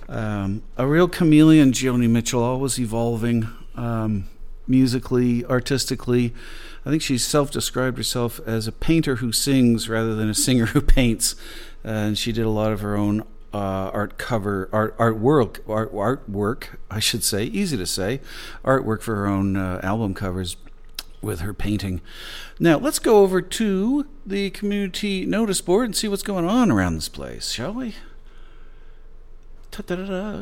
A real chameleon, Joni Mitchell, always evolving musically, artistically. I think she self-described herself as a painter who sings rather than a singer who paints. And she did a lot of her own artwork, I should say, easy to say, artwork for her own album covers with her painting. Now, let's go over to the community notice board and see what's going on around this place, shall we? Ta-da-da-da.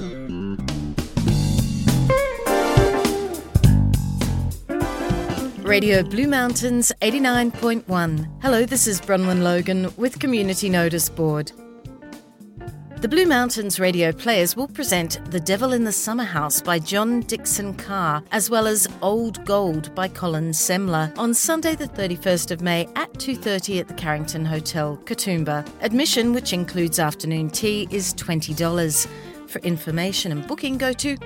Radio Blue Mountains 89.1. Hello, this is Bronwyn Logan with Community Notice Board. The Blue Mountains radio players will present The Devil in the Summer House by John Dixon Carr, as well as Old Gold by Colin Semler on Sunday the 31st of May at 2:30 at the Carrington Hotel, Katoomba. Admission, which includes afternoon tea, is $20. For information and booking, go to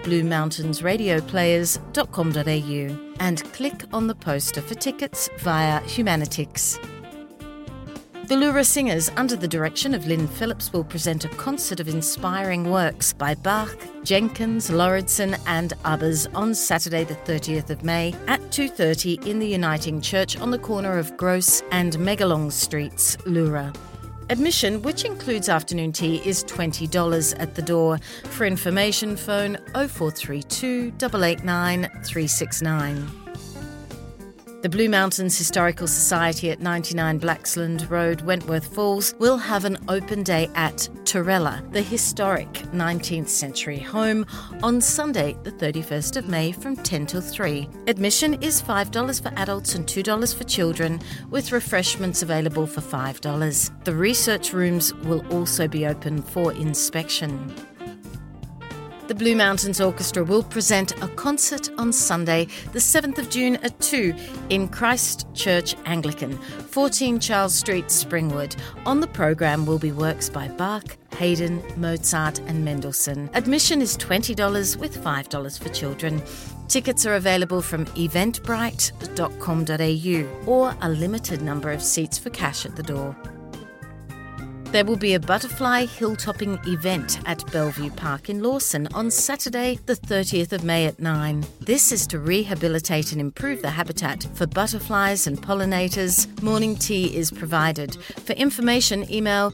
bluemountainsradioplayers.com.au and click on the poster for tickets via Humanitix. The Lura Singers, under the direction of Lynn Phillips, will present a concert of inspiring works by Bach, Jenkins, Lauridsen and others on Saturday the 30th of May at 2:30 in the Uniting Church on the corner of Gross and Megalong Streets, Lura. Admission, which includes afternoon tea, is $20 at the door. For information, phone 0432 889 369. The Blue Mountains Historical Society at 99 Blacksland Road, Wentworth Falls, will have an open day at Torella, the historic 19th century home, on Sunday the 31st of May from 10 till 3. Admission is $5 for adults and $2 for children, with refreshments available for $5. The research rooms will also be open for inspection. The Blue Mountains Orchestra will present a concert on Sunday, the 7th of June at 2 in Christchurch Anglican, 14 Charles Street, Springwood. On the programme will be works by Bach, Haydn, Mozart and Mendelssohn. Admission is $20 with $5 for children. Tickets are available from eventbrite.com.au or a limited number of seats for cash at the door. There will be a butterfly hilltopping event at Bellevue Park in Lawson on Saturday, the 30th of May at 9. This is to rehabilitate and improve the habitat for butterflies and pollinators. Morning tea is provided. For information, email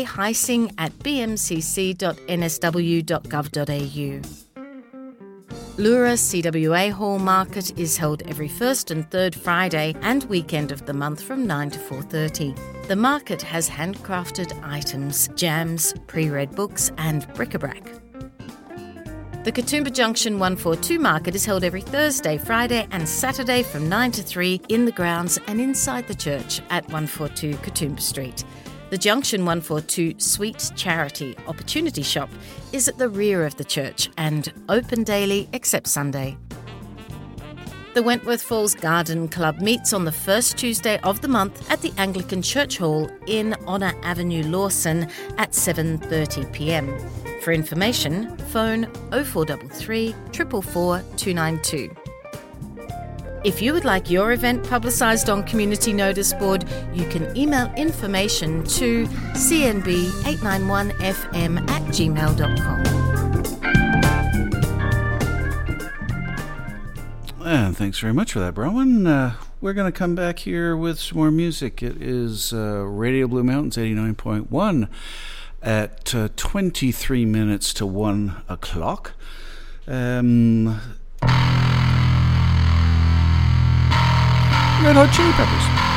kheising@bmcc.nsw.gov.au. Lura CWA Hall Market is held every first and third Friday and weekend of the month from 9 to 4:30. The market has handcrafted items, jams, pre-read books and bric-a-brac. The Katoomba Junction 142 Market is held every Thursday, Friday and Saturday from 9 to 3 in the grounds and inside the church at 142 Katoomba Street. The Junction 142 Sweet Charity Opportunity Shop is at the rear of the church and open daily except Sunday. The Wentworth Falls Garden Club meets on the first Tuesday of the month at the Anglican Church Hall in Honour Avenue, Lawson at 7:30pm. For information, phone 0433 444 292. If you would like your event publicised on Community Notice Board, you can email information to cnb891fm@gmail.com. And thanks very much for that, Bronwyn. We're going to come back here with some more music. It is Radio Blue Mountains 89.1 at 23 minutes to 1 o'clock. Red Hot Chili Peppers.